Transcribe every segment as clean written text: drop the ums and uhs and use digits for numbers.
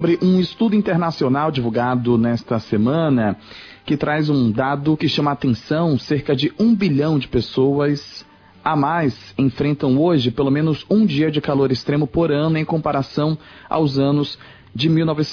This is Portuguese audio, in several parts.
Sobre um estudo internacional divulgado nesta semana que traz um dado que chama a atenção: cerca de 1 bilhão de pessoas a mais enfrentam hoje pelo menos um dia de calor extremo por ano em comparação aos anos de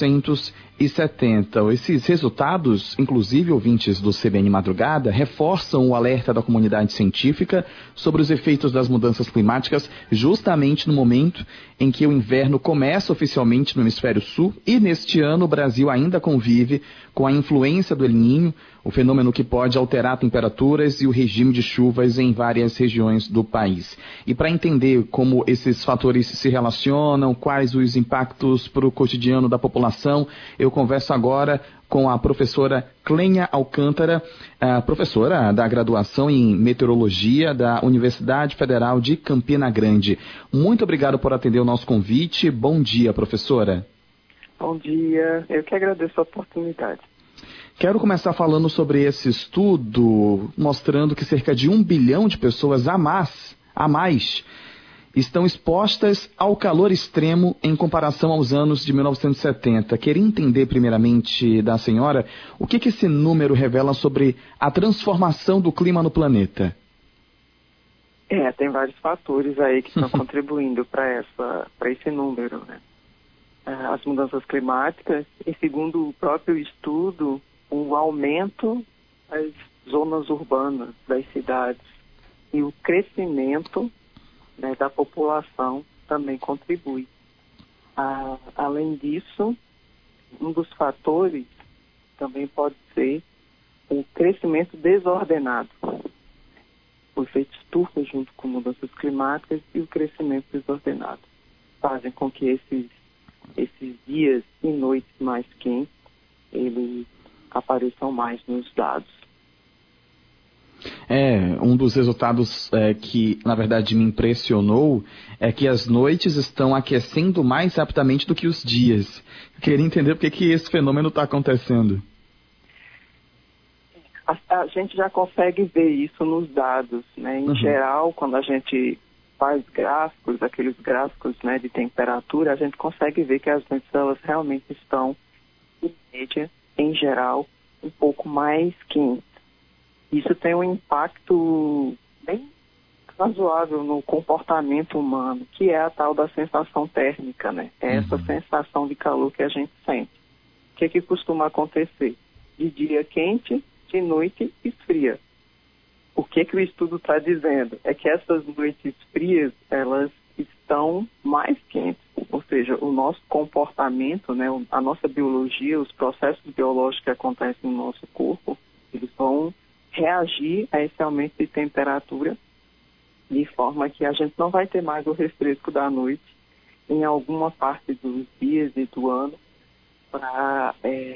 1970. Esses resultados, inclusive ouvintes do CBN Madrugada, reforçam o alerta da comunidade científica sobre os efeitos das mudanças climáticas justamente no momento em que o inverno começa oficialmente no hemisfério sul, e neste ano o Brasil ainda convive com a influência do El Niño, o fenômeno que pode alterar temperaturas e o regime de chuvas em várias regiões do país. E para entender como esses fatores se relacionam, quais os impactos para o cotidiano da população, eu converso agora com a professora Clênia Alcântara, professora da graduação em Meteorologia da Universidade Federal de Campina Grande. Muito obrigado por atender o nosso convite. Bom dia, professora. Bom dia, eu que agradeço a oportunidade. Quero começar falando sobre esse estudo, mostrando que cerca de 1 bilhão de pessoas a mais estão expostas ao calor extremo em comparação aos anos de 1970. Queria entender primeiramente da senhora o que esse número revela sobre a transformação do clima no planeta. Tem vários fatores aí que estão contribuindo para esse número, né? As mudanças climáticas, e segundo o próprio estudo, o aumento das zonas urbanas, das cidades, e o crescimento, né, da população também contribui. Além disso, um dos fatores também pode ser o crescimento desordenado. O efeito estufa junto com mudanças climáticas e o crescimento desordenado fazem com que esses dias e noites mais quentes eles apareçam mais nos dados. Um dos resultados que, na verdade, me impressionou é que as noites estão aquecendo mais rapidamente do que os dias. Eu queria entender por que esse fenômeno está acontecendo. A gente já consegue ver isso nos dados, né? Em geral, quando a gente faz gráficos, aqueles gráficos, né, de temperatura, a gente consegue ver que as noites elas realmente estão, em média, em geral, um pouco mais quentes. Isso tem um impacto bem razoável no comportamento humano, que é a tal da sensação térmica, né? É essa sensação de calor que a gente sente. O que costuma acontecer? De dia quente, de noite esfria. O que o estudo está dizendo? É que essas noites frias, elas estão mais quentes. Ou seja, o nosso comportamento, né, a nossa biologia, os processos biológicos que acontecem no nosso corpo, eles vão reagir a esse aumento de temperatura de forma que a gente não vai ter mais o refresco da noite em alguma parte dos dias e do ano para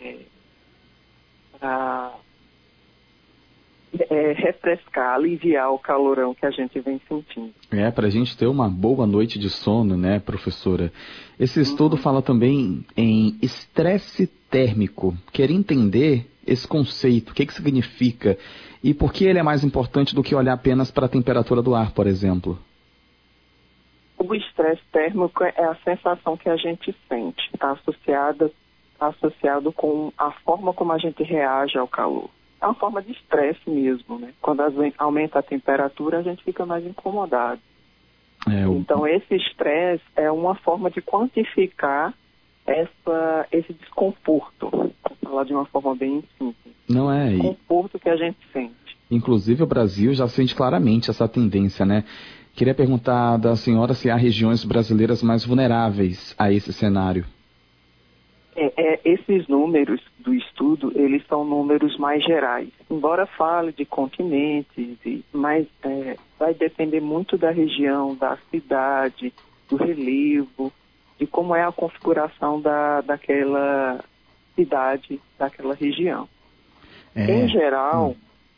refrescar, aliviar o calorão que a gente vem sentindo. Para a gente ter uma boa noite de sono, né, professora? Esse estudo fala também em estresse térmico. Queria entender esse conceito, o que significa e por que ele é mais importante do que olhar apenas para a temperatura do ar, por exemplo. O estresse térmico é a sensação que a gente sente, está associado com a forma como a gente reage ao calor. É uma forma de estresse mesmo, né? Quando aumenta a temperatura, a gente fica mais incomodado. Então, esse estresse é uma forma de quantificar esse desconforto. Vou falar de uma forma bem simples. Não é? Desconforto que a gente sente. Inclusive, o Brasil já sente claramente essa tendência, né? Queria perguntar da senhora se há regiões brasileiras mais vulneráveis a esse cenário. Esses números do estudo, eles são números mais gerais. Embora fale de continentes, mas vai depender muito da região, da cidade, do relevo, de como é a configuração daquela cidade, daquela região. Em geral,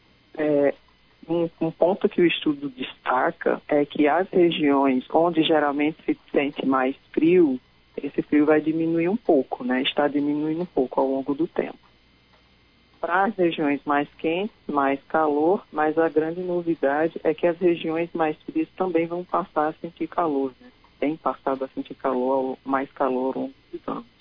um ponto que o estudo destaca é que as regiões onde geralmente se sente mais frio, esse frio vai diminuir um pouco, né? Está diminuindo um pouco ao longo do tempo. Para as regiões mais quentes, mais calor, mas a grande novidade é que as regiões mais frias também vão passar a sentir calor, né? Tem passado a sentir mais calor ao longo dos anos.